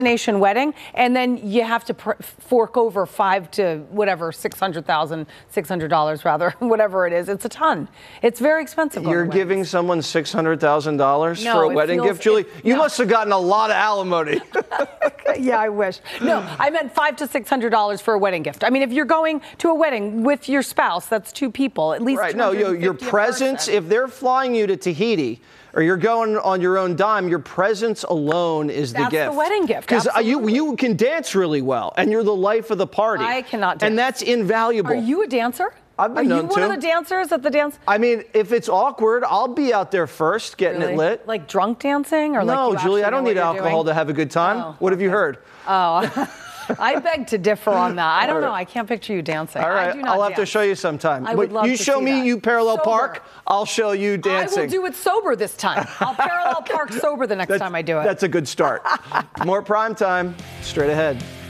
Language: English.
Nation wedding, and then you have to fork over $600,000 rather, whatever it is. It's a ton. It's very expensive. You're giving someone $600,000 for a wedding gift, Julie? You must have gotten a lot of alimony. Yeah, I wish. No, I meant $500 to $600 for a wedding gift. I mean, if you're going to a wedding with your spouse, that's two people, at least. Right. No, your presence. If they're flying you to Tahiti, or you're going on your own dime, your presence alone is the gift. That's the wedding gift. Because you can dance really well, and you're the life of the party. I cannot dance. And that's invaluable. Are you a dancer? I've been known to. Are you one of the dancers at the dance? I mean, if it's awkward, I'll be out there first, getting it lit. Like drunk dancing? Or no, Julie, I don't need alcohol to have a good time. Oh, what have you heard? Oh. I beg to differ on that. I don't know. I can't picture you dancing. All right. I'll have to show you sometime. I would love you to show see me that. you parallel Sober. park, I'll show you dancing. I will do it sober this time. I'll parallel park sober the next time I do it. That's a good start. More prime time straight ahead.